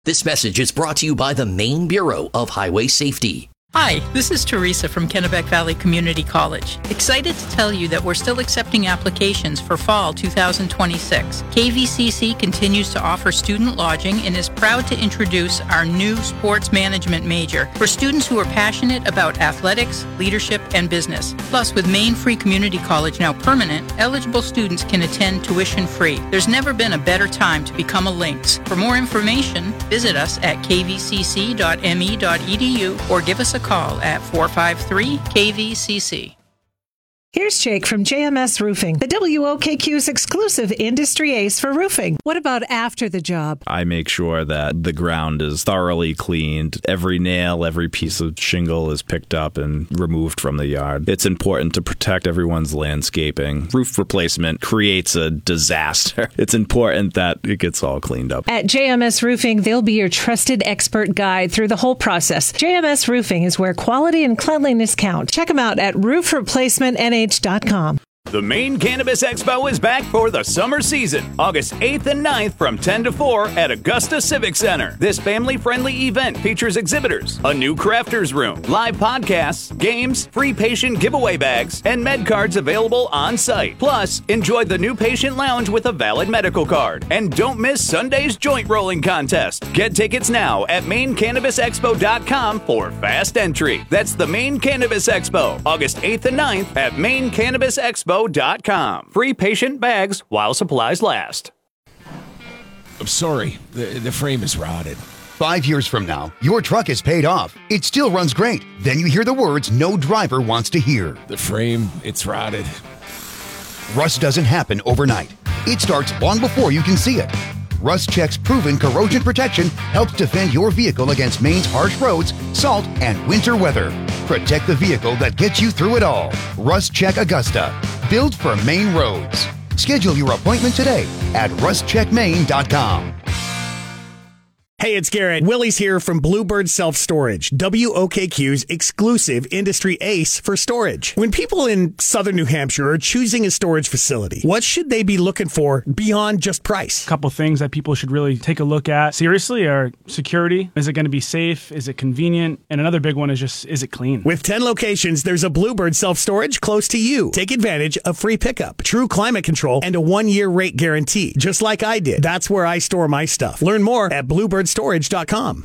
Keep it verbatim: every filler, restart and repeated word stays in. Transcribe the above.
This message is brought to you by the Maine Bureau of Highway Safety. Hi, this is Teresa from Kennebec Valley Community College. Excited to tell you that we're still accepting applications for fall two thousand twenty-six. K V C C continues to offer student lodging and is proud to introduce our new sports management major for students who are passionate about athletics, leadership, and business. Plus, with Maine Free Community College now permanent, eligible students can attend tuition free. There's never been a better time to become a Lynx. For more information, visit us at k v c c dot m e dot e d u or give us a call at four five three K V C C. Here's Jake from J M S Roofing, the W O K Q's exclusive industry ace for roofing. What about after the job? I make sure that the ground is thoroughly cleaned. Every nail, every piece of shingle is picked up and removed from the yard. It's important to protect everyone's landscaping. Roof replacement creates a disaster. It's important that it gets all cleaned up. At J M S Roofing, they'll be your trusted expert guide through the whole process. J M S Roofing is where quality and cleanliness count. Check them out at roof replacement n h dot com. The Maine Cannabis Expo is back for the summer season, August eighth and ninth from ten to four at Augusta Civic Center. This family-friendly event features exhibitors, a new crafters room, live podcasts, games, free patient giveaway bags, and med cards available on site. Plus, enjoy the new patient lounge with a valid medical card. And don't miss Sunday's joint rolling contest. Get tickets now at maine cannabis expo dot com for fast entry. That's the Maine Cannabis Expo, August eighth and ninth at maine cannabis expo dot com. Free patient bags while supplies last. I'm sorry, the, the frame is rotted. Five years from now, your truck is paid off. It still runs great. Then you hear the words no driver wants to hear. The frame, it's rotted. Rust doesn't happen overnight. It starts long before you can see it. RustCheck's proven corrosion protection helps defend your vehicle against Maine's harsh roads, salt, and winter weather. Protect the vehicle that gets you through it all. RustCheck Augusta. Built for Maine roads. Schedule your appointment today at rust check maine dot com. Hey, it's Garrett. Willie's here from Bluebird Self Storage, W O K Q's exclusive industry ace for storage. When people in southern New Hampshire are choosing a storage facility, what should they be looking for beyond just price? A couple things that people should really take a look at seriously are security. Is it going to be safe? Is it convenient? And another big one is just, is it clean? With ten locations, there's a Bluebird Self Storage close to you. Take advantage of free pickup, true climate control, and a one-year rate guarantee, just like I did. That's where I store my stuff. Learn more at bluebird storage dot com.